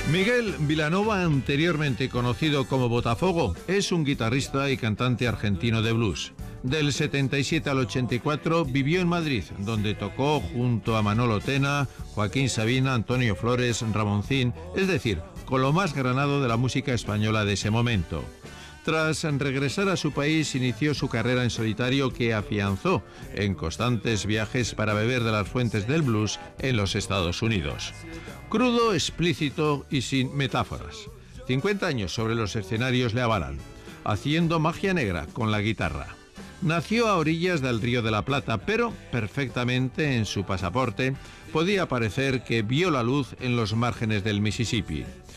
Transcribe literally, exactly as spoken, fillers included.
Miguel Vilanova, anteriormente conocido como Botafogo, es un guitarrista y cantante argentino de blues. Del setenta y siete al ochenta y cuatro vivió en Madrid, donde tocó junto a Manolo Tena, Joaquín Sabina, Antonio Flores, Ramoncín, es decir, con lo más granado de la música española de ese momento. Tras regresar a su país, inició su carrera en solitario, que afianzó en constantes viajes para beber de las fuentes del blues en los Estados Unidos. Crudo, explícito y sin metáforas. cincuenta años sobre los escenarios le avalan, haciendo magia negra con la guitarra. Nació a orillas del Río de la Plata, pero perfectamente en su pasaporte podía parecer que vio la luz en los márgenes del Mississippi.